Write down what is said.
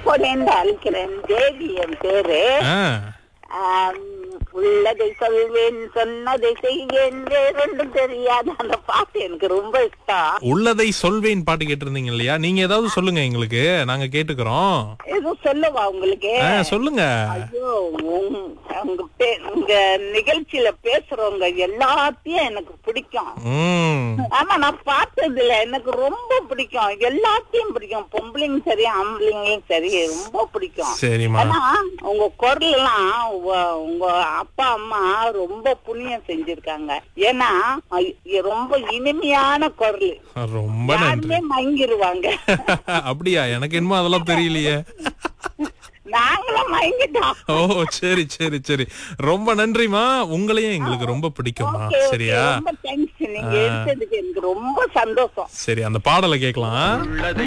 போனேன்னு அழைக்கிறேன். தேவி என் பேரு. ஆ, உள்ளதை சொல்வேன், சொன்னதை செய்வேன், வேறொன்றும் தெரியாது. அந்த பாட்டு எனக்கு ரொம்ப இஷ்டம். உள்ளதை சொல்வேன் பாட்டு கேட்டிருந்தீங்க இல்லையா? நீங்க ஏதாவது சொல்லுங்க எங்களுக்கு, நாங்க கேட்டுக்கிறோம். எதுவும் சொல்லவா உங்களுக்கு? சொல்லுங்க. ஐயோ, உங்க நிகழ்ச்சியில பேசுறவங்க எல்லாத்தையும் எனக்கு பிடிக்கும். ஆமா, நான் பார்த்ததுல எனக்கு ரொம்ப பிடிக்கும். எல்லாத்தையும் பிடிக்கும். பொம்பளைங்க சரி, ஆம்பளைங்களும் சரி, ரொம்ப பிடிக்கும். சரிம்மா. ஆனா உங்க குரல் எல்லாம் உங்க அப்பா அம்மா ரொம்ப புண்ணியம் செஞ்சிருக்காங்க. ஏன்னா ரொம்ப இனிமையான குரல். ரொம்ப நன்றி. மயங்கிருவாங்க. அப்படியா? எனக்கு என்னமோ அதெல்லாம் தெரியலையே. நாங்களும் மயங்கிட்டோம். ஓ, சரி சரி சரி. ரொம்ப நன்றிமா. உங்களையும் எங்களுக்கு ரொம்ப பிடிக்குமா. சரியா? ரொம்ப தேங்க்ஸ். நீங்க எடுத்ததுக்கு எனக்கு ரொம்ப சந்தோஷம். சரி, அந்த பாடலை கேட்கலாம்.